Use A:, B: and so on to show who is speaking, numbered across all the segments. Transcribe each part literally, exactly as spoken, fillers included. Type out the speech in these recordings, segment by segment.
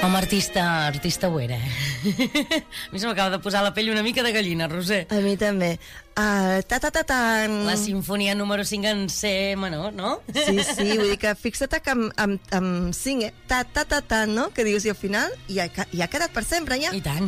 A: Home, artista, artista ho era. A mi se m'acaba de posar la pell una mica de gallina, Roser.
B: A mi també. Uh, ta, ta, ta, tan.
A: La sinfonia número cinc en C menor, no?
B: Sí, sí, vull dir que fixa't que amb, amb, amb cinc, eh? Ta, ta, ta, ta, no? Que dius, i al final ja, ja ha quedat per sempre, ja.
A: I tant.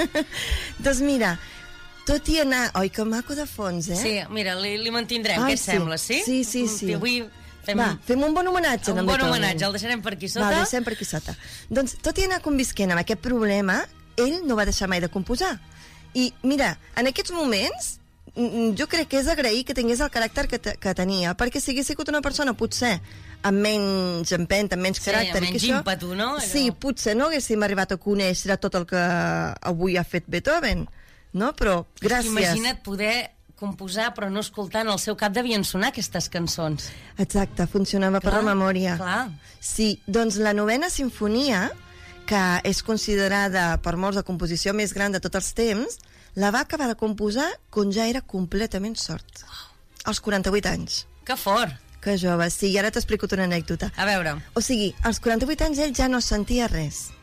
B: Doncs mira, tot i anar... Oi, que maco de fons, eh?
A: Sí, mira, li, li mantindrem,
B: Ai,
A: què et
B: sí.
A: sembla, sí?
B: Sí, sí, sí.
A: Avui fem...
B: Va, fem un bon homenatge.
A: Un bon homenatge, el deixarem per aquí sota.
B: Va, el deixem per aquí sota. Doncs, tot i anar convisquent amb aquest problema, ell no va deixar mai de composar. I, mira, en aquests moments, jo crec que és agrair que tingués el caràcter que, te, que tenia, perquè si hagués sigut una persona, potser, amb menys empenta, amb menys
A: sí,
B: caràcter...
A: amb menys ímpetu, no?
B: Sí, potser no haguéssim arribat a conèixer tot el que avui ha fet Beethoven, no? Però, gràcies...
A: Imagina't poder composar però no escoltar, en el seu cap devien sonar aquestes cançons.
B: Exacte, funcionava clar, per la memòria.
A: Clar.
B: Sí, doncs la novena sinfonia, que és considerada per molts la composició més gran de tots els temps, la va acabar de composar quan ja era completament sord. Als quaranta-vuit anys.
A: Que fort.
B: Que jove, sí, i ara t'explico una anècdota.
A: A veure.
B: O sigui, als quaranta-vuit anys ell ja no sentia res.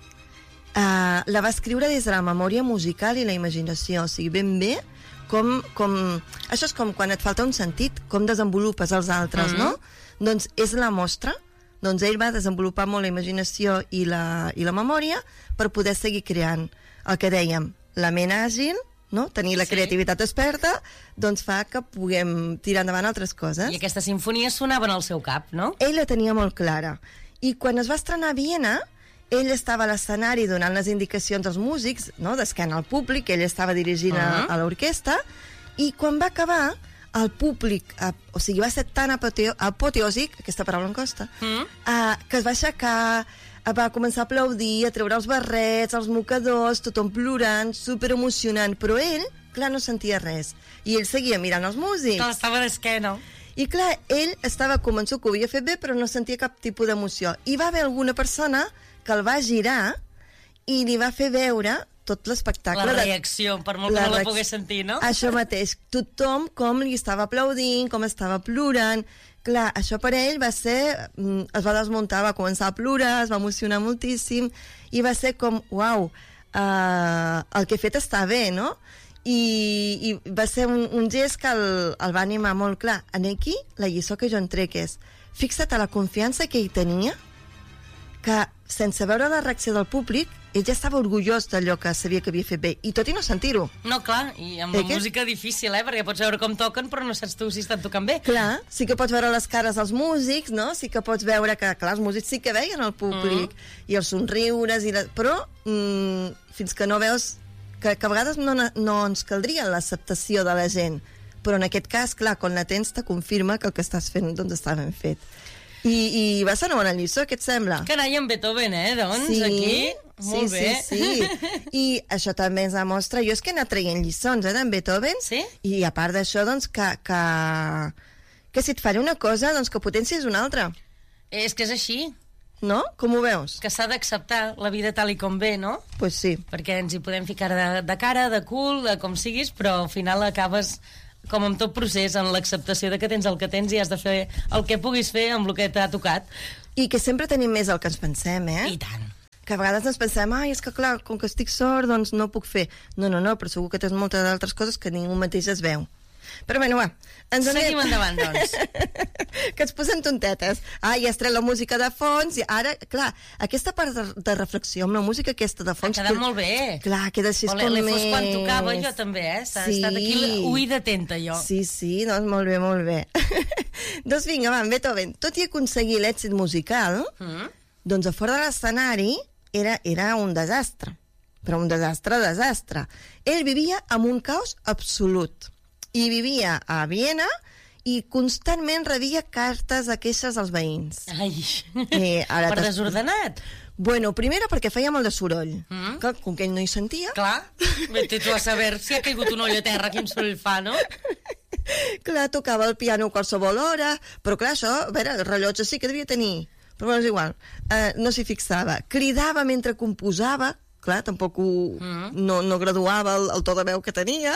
B: Uh, la va escriure des de la memòria musical i la imaginació, o sigui, ben bé, com, com... Això és com quan et falta un sentit, com desenvolupes els altres, mm-hmm. no? Doncs és la mostra, doncs ell va desenvolupar molt la imaginació i la, i la memòria per poder seguir creant. El que dèiem, la ment àgil, no? Tenir la sí. creativitat experta, doncs fa que puguem tirar endavant altres coses.
A: I aquestes sinfonies sonaven al seu cap, no?
B: Ell la tenia molt clara. I quan es va estrenar a Viena, ell estava a l'escenari donant les indicacions als músics, no? D'esquena al públic, ell estava dirigint uh-huh. a, a l'orquestra, i quan va acabar, el públic, eh, o sigui, va ser tan apoteo, apoteòsic, aquesta paraula em costa, uh-huh. eh, que es va aixecar, va començar a aplaudir, a treure els barrets, els mocadors, tothom plorant, superemocionant, però ell, clar, no sentia res. I ell seguia mirant els músics.
A: Clar, estava d'esquena.
B: I clar, ell estava convençut que ho havia fet bé, però no sentia cap tipus d'emoció. I va haver alguna persona que el va girar i li va fer veure tot l'espectacle.
A: La reacció, per molt que no la pogués sentir, no?
B: Això mateix, tothom com li estava aplaudint, com estava plorant. Clar, això per ell va ser... Es va desmuntar, va començar a plorar, es va emocionar moltíssim, i va ser com, uau, uh, el que he fet està bé, no? I, i va ser un, un gest que el, el va animar molt clar. En aquí, la lliçó que jo en trec és, fixa't a la confiança que ell tenia, que sense veure la reacció del públic, ell ja estava orgullós d'allò que sabia que havia fet bé, i tot i no sentir-ho.
A: No, clar, i amb eh, la que... música difícil, eh? Perquè pots veure com toquen, però no saps tu si estan tocant bé. Clar,
B: sí que pots veure les cares dels músics, no? Sí que pots veure que, clar, els músics sí que veien el públic, mm. i els somriures, i la... però mm, fins que no veus... Que, que a vegades no, no ens caldria l'acceptació de la gent, però en aquest cas, clar, quan la tens te confirma que el que estàs fent doncs està ben fet. I, i va ser una bona lliçó, què et sembla?
A: Carai, en Beethoven, eh, doncs,
B: sí,
A: aquí, molt
B: sí,
A: bé.
B: Sí, sí, i això també ens demostra, jo és que he anat traient lliçons, eh, d'en Beethoven,
A: sí?
B: I a part d'això, doncs, que, que, que si et faré una cosa, doncs que potències una altra.
A: És que és així.
B: No? Com ho veus?
A: Que s'ha d'acceptar la vida tal i com ve, no?
B: Pues sí.
A: Perquè ens hi podem ficar de, de cara, de cul, de com siguis, però al final acabes... com en tot procés, en l'acceptació de que tens el que tens i has de fer el que puguis fer amb el que t'ha tocat.
B: I que sempre tenim més el que ens pensem, eh?
A: I tant.
B: Que a vegades ens pensem, ai, és que clar, com que estic sort, doncs no puc fer. No, no, no, però segur que tens moltes altres coses que ningú mateix es veu. Però bueno, va. Ens
A: Seguim anem... endavant, doncs.
B: Que ens posem tontetes. Ah, ja has tret la música de fons, i ara, clar, aquesta part de, de reflexió amb la música aquesta de fons...
A: Ha quedat
B: que...
A: molt bé.
B: Clar, queda així com
A: més...
B: més...
A: quan tocava jo també, eh? S'ha sí. estat aquí oïda atenta, jo.
B: Sí, sí, doncs molt bé, molt bé. Doncs vinga, va, Beethoven, tot i aconseguir l'èxit musical, mm. doncs a fora de l'escenari era, era un desastre. Però un desastre, desastre. Ell vivia amb un caos absolut. I vivia a Viena i constantment rebia cartes de queixes als veïns.
A: Ai,
B: eh, ara
A: per desordenat.
B: Bueno, primera perquè feia molt de soroll, mm. que com que ell no hi sentia.
A: Clar, vete tu a saber si ha caigut un olla a terra, quin soroll fa, no?
B: Clar, tocava el piano a qualsevol hora, però clar, això, a veure, el rellotge sí que devia tenir, però bueno, és igual, uh, no s'hi fixava. Cridava mentre composava, clar, tampoc ho, mm. no, no graduava el, el to de veu que tenia.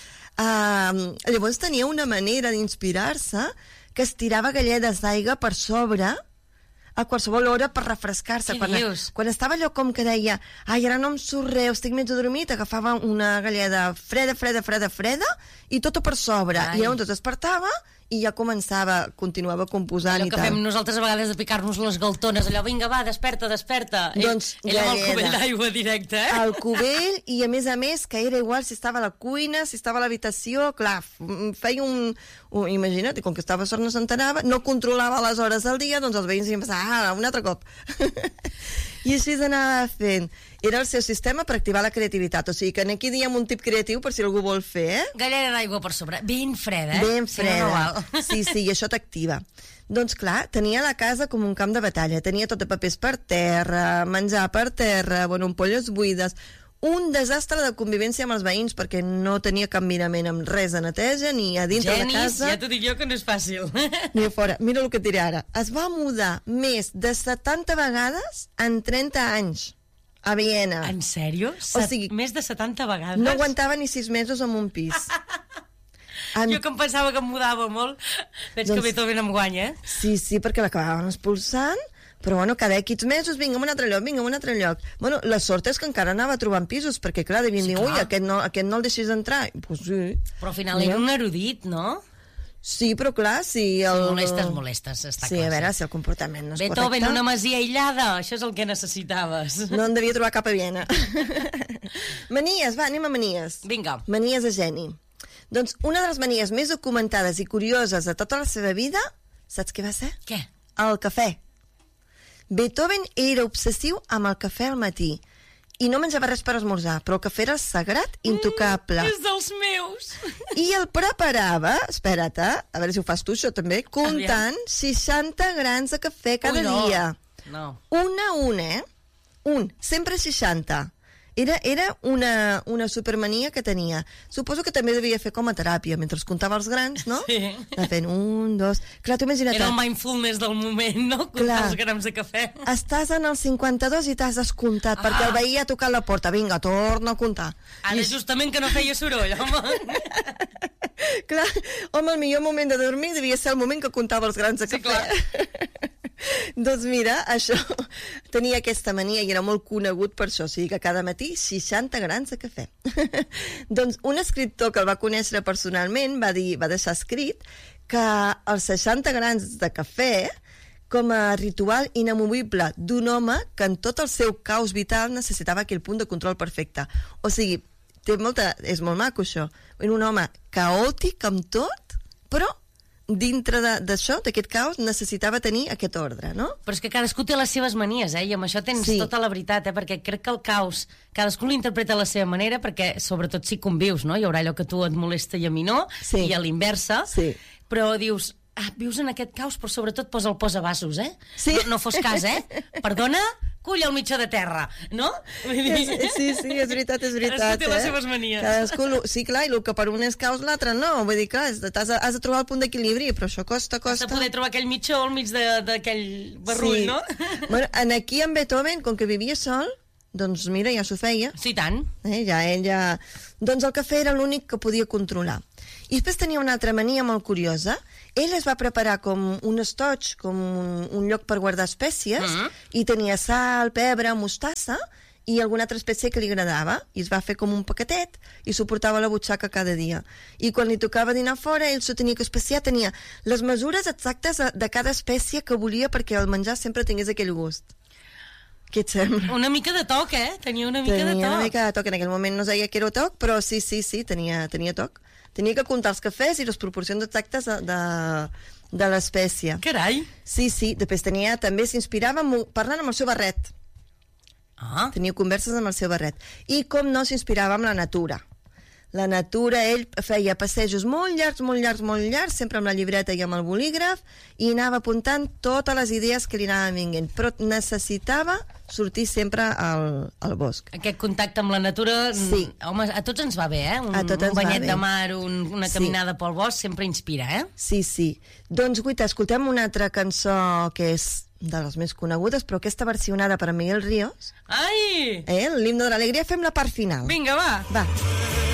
B: Uh, llavors tenia una manera d'inspirar-se que es tirava galledes d'aigua per sobre a qualsevol hora per refrescar-se.
A: Què
B: Quan,
A: dius?
B: quan estava allò com que deia ai, ara no em surt res, estic mig adormit, agafava una galleda freda, freda, freda, freda, i tota per sobre.
A: Ai.
B: I llavors es despertava i ja començava, continuava composant
A: Allò
B: i
A: que
B: tal.
A: fem nosaltres a vegades de picar-nos les galtones, allò, vinga, va, desperta, desperta.
B: Doncs
A: ell, ell amb el
B: galleda.
A: cubell d'aigua directe, eh?
B: Al cubell, i a més a més que era igual si estava a la cuina, si estava a l'habitació, clar, f- feia un, un... Imagina't, i com que estava sort no s'enterava, no controlava les hores del dia, doncs els veïns hi pensaven, ah, un altre cop. I així s'anava fent. Era el seu sistema per activar la creativitat, o sigui que aquí diem un tip creatiu per si algú vol fer, eh?
A: Gallera d'aigua per sobre, ben freda, eh?
B: Ben
A: Si no, no
B: freda.
A: val.
B: Sí, sí, i això t'activa. Doncs clar, tenia la casa com un camp de batalla. Tenia tot de papers per terra, menjar per terra, bueno, ampolles buides, un desastre de convivència amb els veïns perquè no tenia cap mirament amb res de neteja, ni a dintre
A: Genis,
B: de casa,
A: ja t'ho dic jo que no és fàcil.
B: ni a fora. Mira el que et diré ara. Es va mudar més de setanta vegades en trenta anys a Viena.
A: En sèrio?
B: O sigui,
A: Més de setanta vegades?
B: No aguantava ni sis mesos en un pis. En...
A: Jo que em pensava que em mudava molt, veig
B: Doncs-
A: que Beethoven em guanya, eh?
B: Sí, sí, perquè l'acabaven expulsant, però bueno, cada X mesos, vinga, a un altre lloc, vinga, a un altre lloc. Bueno, la sort és que encara anava trobant pisos, perquè clar, devien
A: Sí,
B: dir,
A: clar.
B: ui, aquest no, aquest no el deixis entrar. I, pues, sí.
A: Però al final era un erudit, no?
B: Sí, però clar, si el...
A: Molestes, molestes, està
B: Sí,
A: clar.
B: a veure, si el comportament no és
A: Beethoven,
B: correcte...
A: una masia aïllada, això és el que necessitaves.
B: No en devia trobar cap a Viena. Manies, va, anem a manies.
A: Vinga.
B: Manies de geni. Doncs una de les manies més documentades i curioses de tota la seva vida, saps què va ser?
A: Què?
B: El cafè. Beethoven era obsessiu amb el cafè al matí i no menjava res per esmorzar, però el cafè era sagrat, intocable.
A: Mm, és dels meus.
B: I el preparava, espera't, eh? A veure si ho fas tu, això també, comptant seixanta grans de cafè cada
A: Ui, no.
B: dia.
A: No.
B: Un a un, eh? Un, sempre seixanta. Era, era una, una supermania que tenia. Suposo que també devia fer com a teràpia, mentre es comptava els grans, no?
A: Sí.
B: Anava fent un, dos... Clar, tu imagina't...
A: Era el mindfulness del moment, no? Comptar
B: Clar.
A: els grams de cafè.
B: Estàs en el cinquanta-dos i t'has descomptat,
A: Ah.
B: perquè el veí ha tocat la porta. Vinga, torna a comptar.
A: Ara justament que no feia soroll, home.
B: Clar, home, el millor moment de dormir devia ser el moment que comptava els grans de
A: Sí,
B: cafè. Doncs mira, això tenia aquesta mania i era molt conegut per això, o sigui que cada matí seixanta grans de cafè. Doncs un escriptor que el va conèixer personalment va dir, va deixar escrit que els seixanta grans de cafè com a ritual inamovible d'un home que en tot el seu caos vital necessitava aquell punt de control perfecte. O sigui, té molta, és molt maco això. Un home caòtic amb tot, però dintre de- d'això, d'aquest caos, necessitava tenir aquest ordre, no?
A: Però és que cadascú té les seves manies, eh? I amb això tens
B: Sí.
A: tota la veritat, eh? Perquè crec que el caos, cadascú l'interpreta a la seva manera, perquè sobretot si convius, no? Hi haurà allò que a tu et molesta i a mi no,
B: Sí.
A: i a l'inversa,
B: Sí.
A: però dius, ah, vius en aquest caos, però sobretot posa el posavasos, eh?
B: Sí.
A: No, no fos cas, eh? Perdona, cull al mitjà de terra, no? Vull dir...
B: És, sí, sí, és veritat, és veritat.
A: Cadascú té les
B: eh?
A: seves manies.
B: Cadascú, lo- sí, clar, i el que per un és caos, l'altre no. Vull dir, clar, has de, has de, has de trobar el punt d'equilibri, però això costa,
A: Has
B: costa.
A: de poder trobar aquell mitjó al mig de- d'aquell barrull,
B: sí.
A: no?
B: Bueno, en aquí en Beethoven, com que vivia sol, doncs mira, ja s'ho feia.
A: Sí, tant.
B: Eh, ja ell ja... Doncs el cafè era l'únic que podia controlar. I després tenia una altra mania molt curiosa. Ell es va preparar com un estoig, com un, un lloc per guardar espècies,
A: Mhm.
B: i tenia sal, pebre, mostassa i alguna altra espècie que li agradava, i es va fer com un paquetet i s'ho portava a la butxaca cada dia. I quan li tocava dinar fora, ell s'ho tenia que especiar, tenia les mesures exactes de, de cada espècie que volia perquè el menjar sempre tingués aquell gust. Què et sembla?
A: Una mica de toc, eh? Tenia una mica
B: Tenia
A: de toc.
B: una mica de toc, en aquell moment no deia que era toc, però sí, sí, sí, tenia, tenia toc. Tenia que comptar els cafès i les proporcions exactes de, de, de l'espècie.
A: Carai.
B: Sí, sí, després tenia, també s'inspirava mo- parlant amb el seu barret.
A: Ah,
B: Tenia converses amb el seu barret. I com no s'inspirava amb la natura. La natura, ell feia passejos molt llargs, molt llargs, molt llargs, sempre amb la llibreta i amb el bolígraf, i anava apuntant totes les idees que li anaven vinguent, però necessitava sortir sempre al, al bosc.
A: aquest contacte amb la natura,
B: Sí.
A: mm, home, a tots ens va bé, eh? Un,
B: A tots ens
A: un
B: va
A: banyet
B: bé.
A: de mar, un, una
B: Sí.
A: caminada pel bosc, sempre inspira, eh?
B: Sí, sí. Doncs, guita, escoltem una altra cançó que és de les més conegudes, però aquesta versionada per Miguel Ríos,
A: Ai!
B: eh? L'himne de l'alegria, fem la part final.
A: Vinga, va!
B: Va.